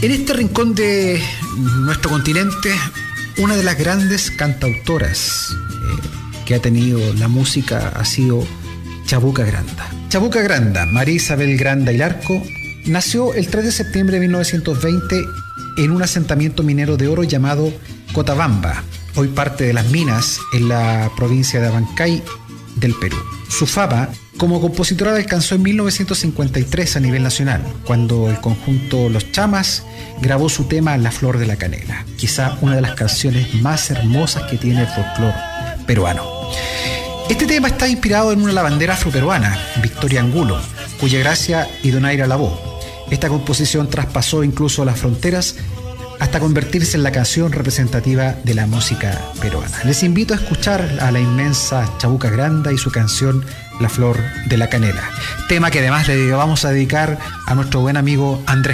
En este rincón de nuestro continente, una de las grandes cantautoras que ha tenido la música ha sido Chabuca Granda. Chabuca Granda, María Isabel Granda y Larco, nació el 3 de septiembre de 1920 en un asentamiento minero de oro llamado Cotabamba, hoy parte de las minas en la provincia de Abancay del Perú. Su fama como compositora alcanzó en 1953 a nivel nacional, cuando el conjunto Los Chamas grabó su tema La Flor de la Canela, quizá una de las canciones más hermosas que tiene el folclore peruano. Este tema está inspirado en una lavandera afroperuana, Victoria Angulo, cuya gracia y donaire alabó. Esta composición traspasó incluso las fronteras hasta convertirse en la canción representativa de la música peruana. Les invito a escuchar a la inmensa Chabuca Granda y su canción La Flor de la Canela, tema que además le vamos a dedicar a nuestro buen amigo Andrés